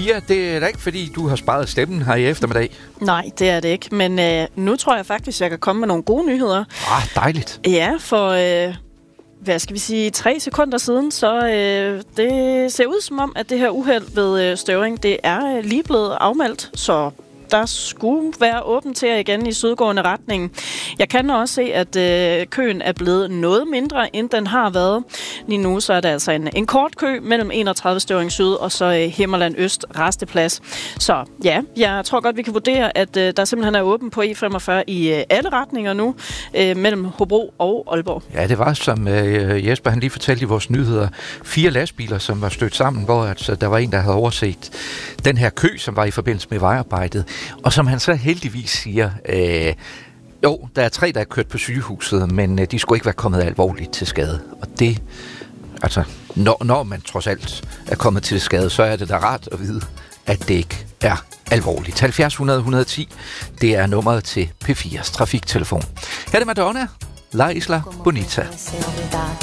Pia, det er da ikke, fordi du har sparet stemmen her i eftermiddag. Nej, det er det ikke, men nu tror jeg faktisk, jeg kan komme med nogle gode nyheder. Dejligt. Ja, for 3 sekunder siden, så det ser ud som om, at det her uheld ved Støvring, det er lige blevet afmeldt, så der skulle være åbent til igen i sydgående retning. Jeg kan også se, at køen er blevet noget mindre, end den har været. Lige nu så er der altså en kort kø mellem 31 Støvring Syd og så Himmerland Øst Rasteplads. Så ja, jeg tror godt, vi kan vurdere, at der simpelthen er åbent på E45 i alle retninger nu, mellem Hobro og Aalborg. Ja, det var, som Jesper han lige fortalte i vores nyheder, 4 lastbiler, som var stødt sammen, hvor altså, der var en, der havde overset den her kø, som var i forbindelse med vejarbejdet. Og som han så heldigvis siger, der er 3, der er kørt på sygehuset, men de skulle ikke være kommet alvorligt til skade. Og det, altså, når man trods alt er kommet til skade, så er det da rart at vide, at det ikke er alvorligt. 70 100 110, det er nummeret til P4's trafiktelefon. Her er det Madonna, La Isla Bonita.